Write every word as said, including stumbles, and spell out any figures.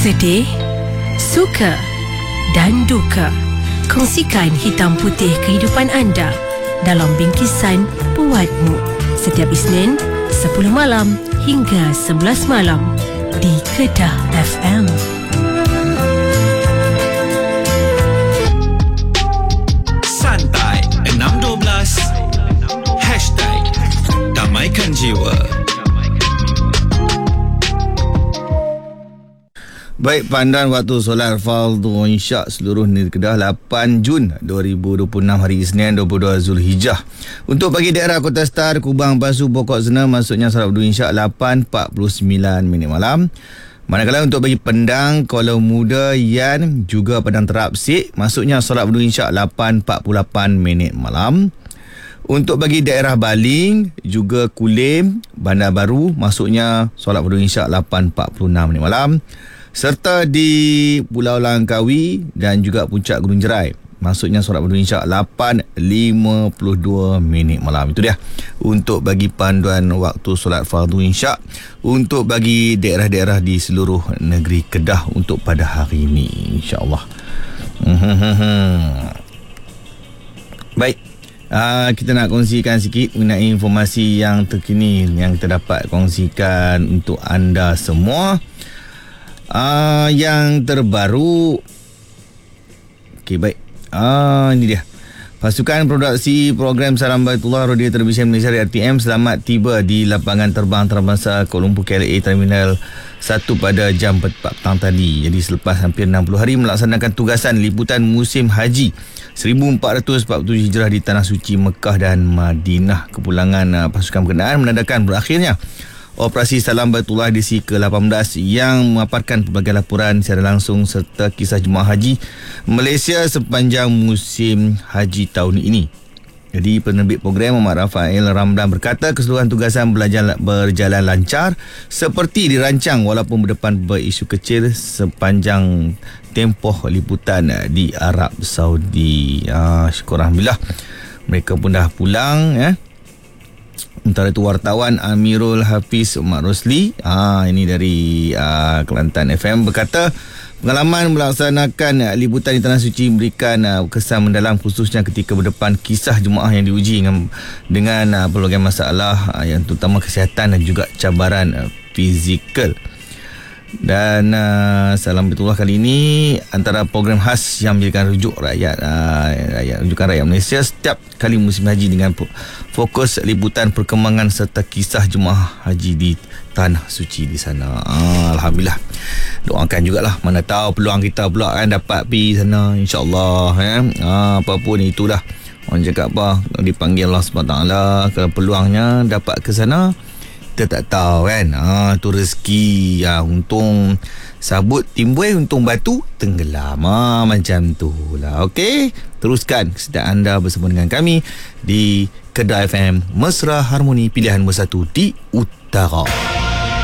Sedih, suka dan duka. Kongsikan hitam putih kehidupan anda dalam bingkisan Buatmu setiap Isnin sepuluh malam hingga sebelas malam di Kedah F M. Santai enam dua belas Hashtag Damaikan Jiwa. Baik, panduan waktu solat fardu Isyak seluruh negeri Kedah lapan Jun dua ribu dua puluh enam hari Isnin dua puluh dua Zulhijjah. Untuk bagi daerah Kota Star, Kubang, Pasu, Pokok Sena masuknya solat fardu Isyak lapan empat puluh sembilan minit malam. Manakala untuk bagi Pendang, Kuala Muda, Yan juga Padang Terap Sik masuknya solat fardu Isyak lapan empat puluh lapan minit malam. Untuk bagi daerah Baling juga Kulim, Bandar Baru masuknya solat fardu Isyak lapan empat puluh enam minit malam. Serta di Pulau Langkawi dan juga Puncak Gunung Jerai maksudnya solat fardu Isyak lapan lima puluh dua minit malam. Itu dia untuk bagi panduan waktu solat fardu Isyak untuk bagi daerah-daerah di seluruh negeri Kedah untuk pada hari ini, insya-Allah. Baik, uh, kita nak kongsikan sikit mengenai informasi yang terkini yang kita dapat kongsikan untuk anda semua. Uh, yang terbaru. Okey, baik. Ah, ini dia. Pasukan Produksi Program Salam Baitullah Radio Televisyen Malaysia R T M selamat tiba di lapangan terbang antarabangsa Kuala Lumpur K L A Terminal satu pada jam empat petang tadi. Jadi selepas hampir enam puluh hari melaksanakan tugasan liputan musim haji seribu empat ratus empat puluh tujuh Hijrah di Tanah Suci Mekah dan Madinah, kepulangan uh, pasukan berkenaan menandakan berakhirnya Operasi Salam Baitullah edisi ke lapan belas yang memaparkan pelbagai laporan secara langsung serta kisah jemaah haji Malaysia sepanjang musim haji tahun ini. Jadi penerbit program Muhammad Rafael Ramdan berkata keseluruhan tugasan berjalan, berjalan lancar seperti dirancang walaupun berdepan berisu kecil sepanjang tempoh liputan di Arab Saudi. Ah, syukur Alhamdulillah mereka pun dah pulang, ya. Sementara itu wartawan Amirul Hafiz Umar Rosli, ah ini dari uh, Kelantan F M, berkata pengalaman melaksanakan uh, liputan di Tanah Suci memberikan uh, kesan mendalam khususnya ketika berdepan kisah jemaah yang diuji dengan, dengan uh, pelbagai masalah uh, yang terutama kesihatan dan juga cabaran uh, fizikal. Dan uh, Salam Baitullah kali ini antara program khas yang menjadikan rujuk rakyat, uh, rakyat rujukan rakyat Malaysia setiap kali musim haji dengan fokus liputan perkembangan serta kisah jemaah haji di Tanah Suci di sana. uh, Alhamdulillah, doakan jugalah, mana tahu peluang kita pula kan dapat pergi sana, insyaAllah, ya. uh, Apapun itulah, orang cakap apa, dipanggil Allah subhanahu wa taala, kalau peluangnya dapat ke sana kita tak tahu kan. Ha, tu rezeki. Ha, untung sabut timbul, untung batu tenggelam. Ha, macam tu lah. Okey, teruskan kesediaan anda bersama dengan kami di Kedah F M, Mesra Harmoni, pilihan bersatu di Utara.